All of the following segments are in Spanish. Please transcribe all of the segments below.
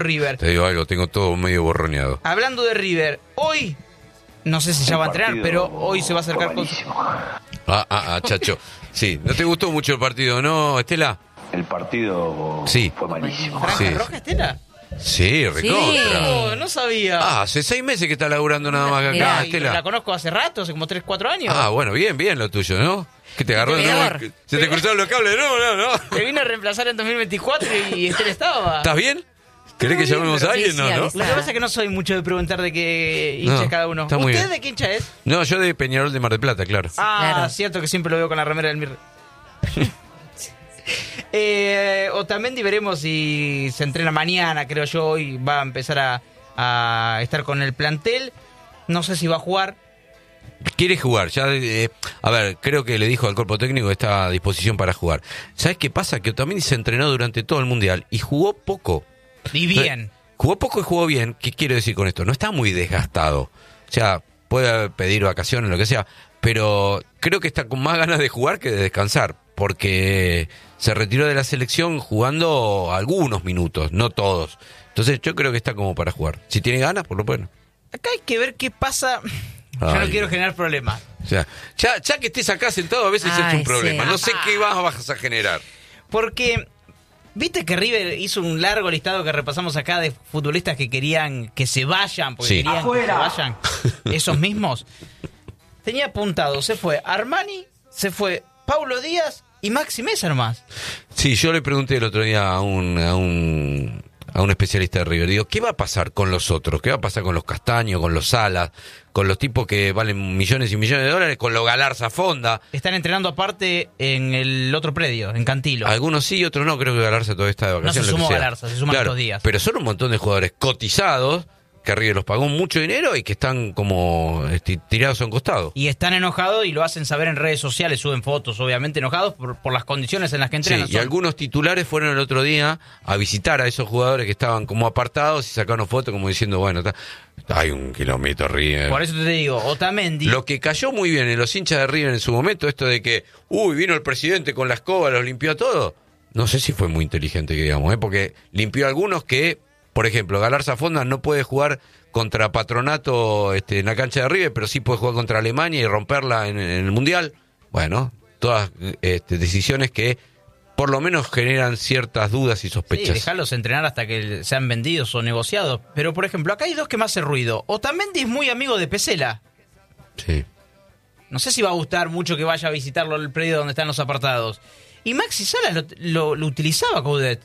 River. Te digo algo, tengo todo medio borroneado. Hablando de River, hoy, no sé si ya va a entrenar, pero hoy se va a acercar con... Chacho. Sí, ¿no te gustó mucho el partido, no, Estela? El partido fue malísimo. ¿Franja roja, Estela? Sí, recontra. Oh, no sabía. Hace 6 meses que está laburando nada más que acá, Estela. La conozco hace rato, hace como 3, 4 años. Bueno, bien lo tuyo, ¿no? Que te agarró se te cruzaron los cables, no. Te vino a reemplazar en 2024 y Estela estaba. ¿Estás bien? ¿Querés que llamemos a alguien? sí, No. Lo que pasa es que no soy mucho de preguntar de qué hincha es cada uno. Está muy ¿Usted bien. de qué hincha es? No, yo de Peñarol de Mar del Plata, claro. Claro. Cierto que siempre lo veo con la remera del Mir. Otamendi veremos si se entrena mañana, creo yo, y va a empezar a estar con el plantel. No sé si va a jugar. Quiere jugar, ya a ver, creo que le dijo al cuerpo técnico que está a disposición para jugar. ¿Sabes qué pasa? Que Otamendi se entrenó durante todo el Mundial y jugó poco. Y bien. Jugó poco y jugó bien. ¿Qué quiero decir con esto? No está muy desgastado. O sea, puede pedir vacaciones, lo que sea, pero creo que está con más ganas de jugar que de descansar, porque se retiró de la selección jugando algunos minutos, no todos. Entonces yo creo que está como para jugar. Si tiene ganas, por lo bueno. Acá hay que ver qué pasa. Yo no quiero generar problemas. O sea, ya que estés acá sentado a veces es un problema. Sí. No sé qué vas a generar. Porque, viste que River hizo un largo listado que repasamos acá de futbolistas que querían que se vayan, porque Sí. querían que se vayan. Esos mismos. Tenía apuntado, se fue Armani, se fue Paulo Díaz y Maxi Mesa nomás. Sí, yo le pregunté el otro día a un especialista de River, digo, ¿qué va a pasar con los otros? ¿Qué va a pasar con los Castaños, con los Salas, con los tipos que valen millones y millones de dólares, con los Galarza Fonda? Están entrenando aparte en el otro predio, en Cantilo. Algunos sí, otros no, creo que Galarza todavía está de No vacaciones. se sumó lo que sea. Galarza, se suman estos días. Pero son un montón de jugadores cotizados, que River los pagó mucho dinero y que están como tirados a un costado. Y están enojados y lo hacen saber en redes sociales, suben fotos, obviamente enojados por las condiciones en las que entrenan. Sí, y algunos titulares fueron el otro día a visitar a esos jugadores que estaban como apartados y sacaron fotos como diciendo, bueno, hay un kilómetro River. Por eso te digo, Otamendi... Lo que cayó muy bien en los hinchas de River en su momento, esto de que, vino el presidente con la escoba, los limpió a todos, no sé si fue muy inteligente, que digamos, porque limpió a algunos que, por ejemplo, Galarza Fonda no puede jugar contra Patronato en la cancha de River, pero sí puede jugar contra Alemania y romperla en el Mundial. Bueno, todas decisiones que por lo menos generan ciertas dudas y sospechas. Sí, dejarlos entrenar hasta que sean vendidos o negociados. Pero, por ejemplo, acá hay dos que me hacen ruido. Otamendi es muy amigo de Pesela. Sí. No sé si va a gustar mucho que vaya a visitarlo al predio donde están los apartados. Y Maxi Salas lo utilizaba, Coudet.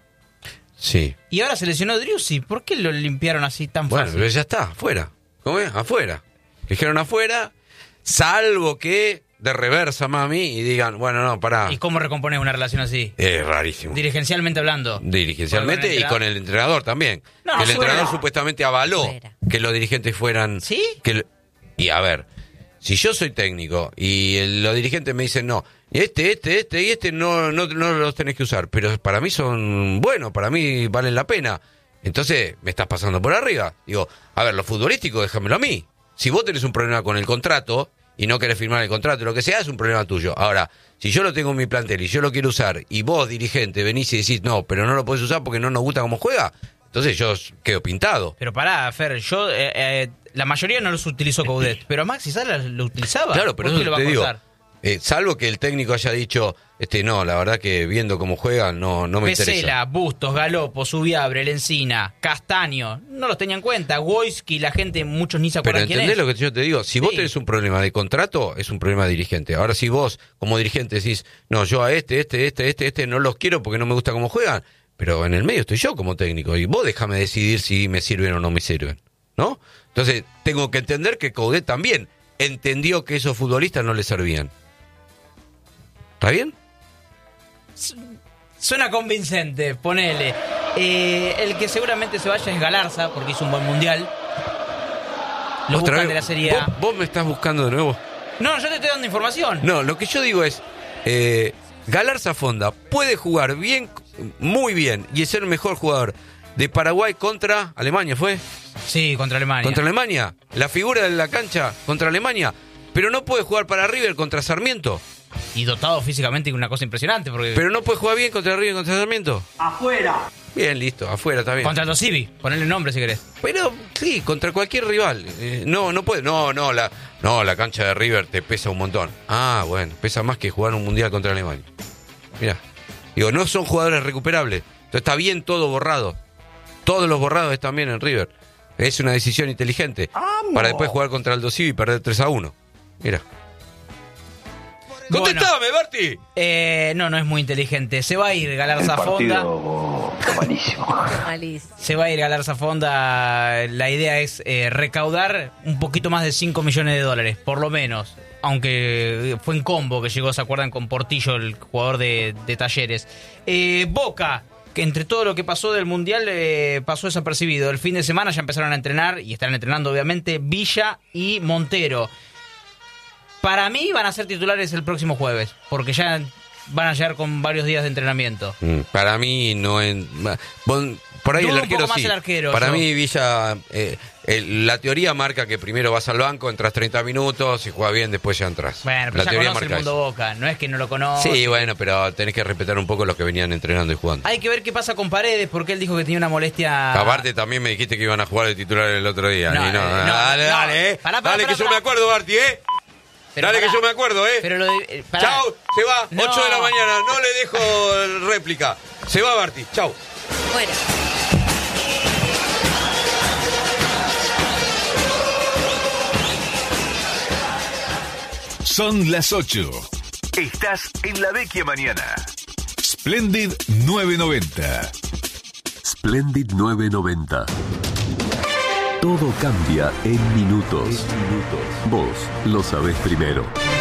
Sí. Y ahora se lesionó Driussi. ¿Por qué lo limpiaron así tan Bueno, fácil? pero ya está, afuera. ¿Cómo es? Afuera. Dijeron afuera, salvo que de reversa, mami, y digan, bueno, no, pará. ¿Y cómo recompones una relación así? Es rarísimo. Dirigencialmente hablando. Dirigencialmente y con el entrenador también. No, que el fuera. entrenador supuestamente avaló Fuera. que los dirigentes fueran... ¿Sí? Y a ver, si yo soy técnico y los dirigentes me dicen, no, y este no los tenés que usar, pero para mí son buenos, para mí valen la pena. Entonces, me estás pasando por arriba. Digo, a ver, lo futbolístico, déjamelo a mí. Si vos tenés un problema con el contrato y no querés firmar el contrato, lo que sea, es un problema tuyo. Ahora, si yo lo tengo en mi plantel y yo lo quiero usar y vos, dirigente, venís y decís, no, pero no lo podés usar porque no nos gusta cómo juega, entonces yo quedo pintado. Pero pará, Fer, yo... la mayoría no los utilizó Coudet, pero Maxi Salas lo utilizaba. Claro, pero ¿Por qué eso lo va te a digo, cortar? salvo que el técnico haya dicho, no, la verdad que viendo cómo juega no me Pesela, interesa. Bustos, Galopo, Subiabre, Lencina, Castaño, no los tenía en cuenta. Wojski, la gente, muchos ni se Pero acuerdan quién es. ¿entendés lo que yo te digo? Si vos Sí. tenés un problema de contrato, es un problema de dirigente. Ahora, si vos, como dirigente, decís, no, yo a este no los quiero porque no me gusta cómo juegan, pero en el medio estoy yo como técnico, y vos déjame decidir si me sirven o no me sirven, ¿no? Entonces, tengo que entender que Coudet también entendió que esos futbolistas no le servían. ¿Está bien? Suena convincente, ponele. El que seguramente se vaya es Galarza, porque hizo un buen mundial. Lo Otra buscan vez, de la Serie A. ¿Vos me estás buscando de nuevo? No, yo te estoy dando información. No, lo que yo digo es, Galarza Fonda puede jugar bien, muy bien, y ser el mejor jugador de Paraguay contra Alemania, ¿fue? Sí, contra Alemania. Contra Alemania, la figura de la cancha contra Alemania, pero no puede jugar para River contra Sarmiento. Y dotado físicamente, una cosa impresionante. Porque Pero no puede jugar bien contra River contra Sarmiento. ¡Afuera! Bien, listo, afuera, está bien. Contra el Civi, ponele nombre si querés. Pero sí, contra cualquier rival. No puede. No, la cancha de River te pesa un montón. Ah, bueno, pesa más que jugar un mundial contra Alemania. Mirá. Digo, no son jugadores recuperables. Entonces está bien todo borrado. Todos los borrados están bien en River. Es una decisión inteligente. Para después jugar contra el Civi y perder 3-1. Mira. ¡Contestame, Berti! No es muy inteligente. Se va a ir Galarza Fonda. Fue malísimo. Se va a ir Galarza Fonda. La idea es recaudar un poquito más de 5 millones de dólares, por lo menos. Aunque fue en combo que llegó, ¿se acuerdan? Con Portillo, el jugador de Talleres. Boca, que entre todo lo que pasó del Mundial pasó desapercibido. El fin de semana ya empezaron a entrenar, y están entrenando obviamente, Villa y Montero. Para mí van a ser titulares el próximo jueves, porque ya van a llegar con varios días de entrenamiento. Para mí no... Por ahí el arquero sí. Para mí Villa... la teoría marca que primero vas al banco, entras 30 minutos, si juegas bien, después ya entras. Bueno, pero la ya conoce el mundo Boca, no es que no lo conoce. Sí, bueno, pero tenés que respetar un poco los que venían entrenando y jugando. Hay que ver qué pasa con Paredes, porque él dijo que tenía una molestia... Aparte también me dijiste que iban a jugar de titular el otro día. Dale, Pará, que yo me acuerdo, Barty, Pero dale, pará, que yo me acuerdo, Pero Chau, se va, No. 8 de la mañana, no le dejo réplica. Se va Barty, chau. Bueno. Son las 8. Estás en la Vecchia Mañana. Splendid 990. Splendid 990. Todo cambia en minutos. Vos lo sabés primero.